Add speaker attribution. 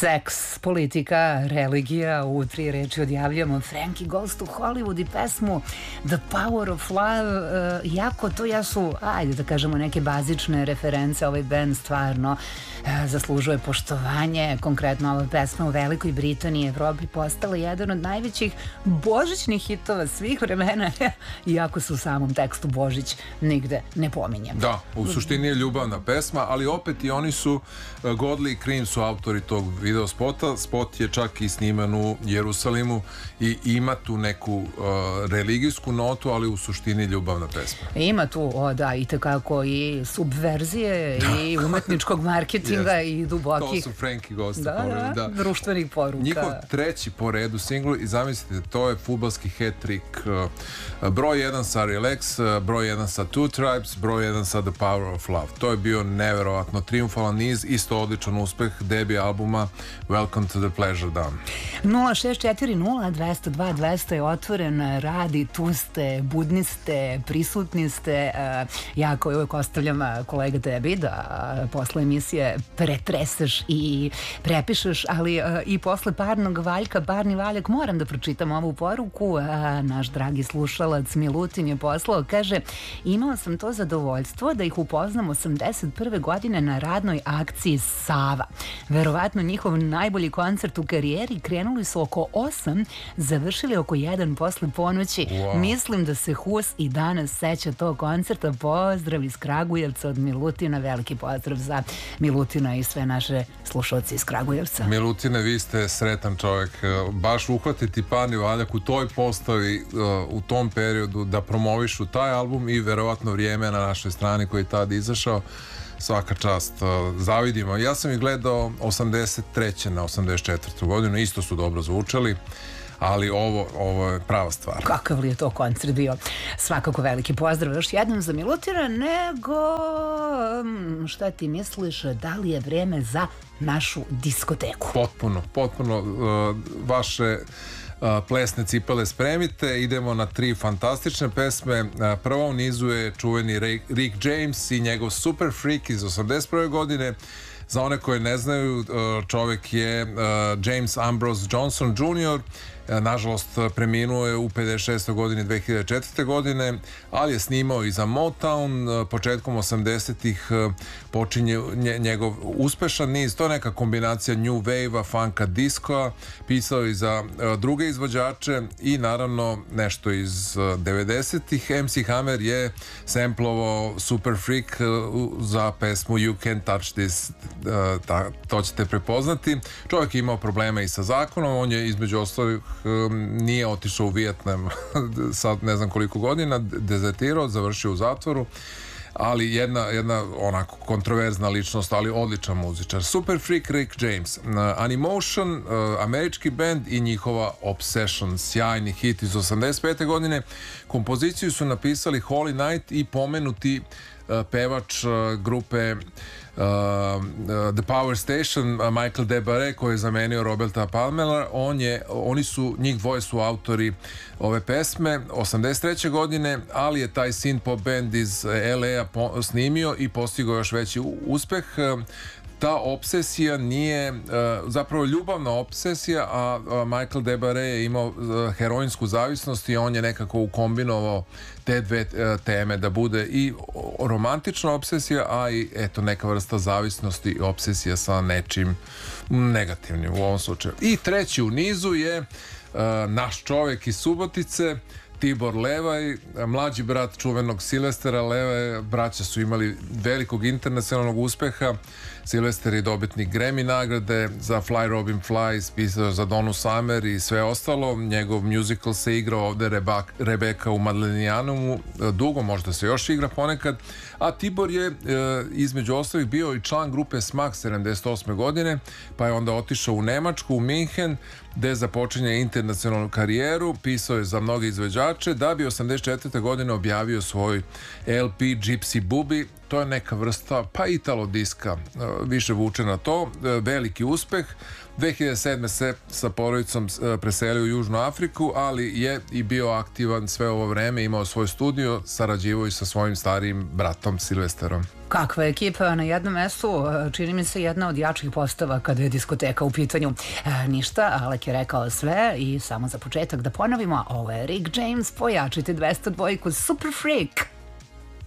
Speaker 1: Seks, politika, religija, u 3 reči odjavljamo Frankie Goes to Hollywood i pesmu The Power of Love. Jako to jesu, ajde da kažemo, neke bazične reference. Ovaj band stvarno zaslužuje poštovanje. Konkretno ova pesma u Velikoj Britaniji i Evropi postala jedan od najvećih božićnih hitova svih vremena, iako se u samom tekstu Božić nigde ne pominje.
Speaker 2: Da, u suštini je ljubavna pesma, ali opet i oni su, Godley i Cream su autori tog video spota. Spot je čak i sniman u Jerusalimu i ima tu neku religijsku notu, ali u suštini ljubavna pesma.
Speaker 1: Ima tu, da, i tekako i subverzije i umetničkog marketinga i dubokih.
Speaker 2: To su Frankie Goes to
Speaker 1: Hollywood, društvenih poruka.
Speaker 2: Njihov treći po redu singl, i zamislite, to je fudbalski hat-trick. Broj 1 sa Relax, broj 1 sa Two Tribes, broj 1 sa The Power of Love. To je bio neverovatno triumfalan niz, isto odličan uspeh debi albuma Welcome to the Pleasure Dome.
Speaker 1: 0640-202-200 je otvoren, radi, tu ste, budni ste, prisutni ste. Ja koji uvijek ostavljam, kolega, tebi da posle emisije pretreseš i prepišeš, ali i posle parnog valjka, parni valjak, moram da pročitam ovu poruku. Naš dragi slušalac Milutin je poslao, kaže: imao sam to zadovoljstvo da ih upoznam 81. godine na radnoj akciji Sava. Verovatno njihov najbolji koncert u karijeri. Krenuli su oko 8, završili oko 1 posle ponoći.
Speaker 2: Wow.
Speaker 1: Mislim da se Hus i danas seća tog koncerta. Pozdrav iz Kragujevca od Milutina. Veliki pozdrav za Milutina i sve naše slušalci iz Kragujevca.
Speaker 2: Milutine, vi ste sretan čovjek. Baš uhvatiti parni valjak u toj postavi, u tom periodu, da promovišu taj album i verovatno vrijeme na našoj strani koji je tad izašao. Svaka čast, zavidimo. Ja sam ih gledao 83. na 84. godinu, isto su dobro zvučali, ali ovo je prava stvar.
Speaker 1: Kakav li je to koncert bio? Svakako veliki pozdrav još jednom za Milutina, nego šta ti misliš, da li je vreme za našu diskoteku?
Speaker 2: Potpuno vaše plesne cipele spremite, idemo na 3 fantastične pesme. Prva u nizu je čuveni Rick James i njegov Super Freak iz 81. godine. Za one koje ne znaju, čovjek je James Ambrose Johnson Jr. Nažalost, preminuo je u 56. godini 2004. godine, ali je snimao i za Motown. Početkom 80-ih počinje njegov uspešan niz. To je neka kombinacija new wave-a, funka, diskoa. Pisao i za druge izvođače i naravno nešto iz 90-ih. MC Hammer je samplovao Super Freak za pesmu You Can't Touch This. To ćete prepoznati. Čovjek je imao problema i sa zakonom. On je između ostalih nije otišao u Vijetnam sad ne znam koliko godina, dezertirao, završio u zatvoru, ali jedna onako kontroverzna ličnost, ali odličan muzičar. Super Freak, Rick James. Animotion, američki band, i njihova Obsession, sjajni hit iz 85. godine. Kompoziciju su napisali Holy Night i pomenuti pevač grupe The Power Station, Michael DeBarre, koji je zamenio Roberta Palmera. Njih dvoje su autori ove pesme 83. godine, ali je taj synth-pop band iz LA snimio i postigao još veći uspeh. Ta obsesija nije zapravo ljubavna obsesija, a Michael DeBarre je imao heroinsku zavisnost i on je nekako ukombinovao te dve teme, da bude i romantična obsesija, a i eto neka vrsta zavisnosti i obsesija sa nečim negativnim u ovom slučaju. I treći u nizu je naš čovjek iz Subotice, Tibor Levaj, mlađi brat čuvenog Silvestera Levaja. Braća su imali velikog internacionalnog uspeha. Silvester je dobitnik Grammy nagrade za Fly Robin Fly, pisao za Donu Summer i sve ostalo. Njegov musical se igrao ovde, Rebeka u Madlenijanumu, dugo, možda se još igra ponekad. A Tibor je između ostalih bio i član grupe Smak 78. godine, pa je onda otišao u Nemačku, u Minhen, gde započinje internacionalnu karijeru. Pisao je za mnoge izvođače, da bi 84. godine objavio svoj LP Gypsy Booby. to je neka vrsta pa italo diska, više vuče na to, veliki uspeh. 2007. se sa porodicom preselio u Južnu Afriku, ali je i bio aktivan sve ovo vreme, imao svoj studio, sarađivao i sa svojim starijim bratom Silvesterom.
Speaker 1: Kakva ekipa na jednom mestu, čini mi se jedna od jačih postava kada je diskoteka u pitanju. Ništa, Alek je rekao sve i samo za početak da ponovimo, ovo je Rick James, pojačite 202 Super Freak.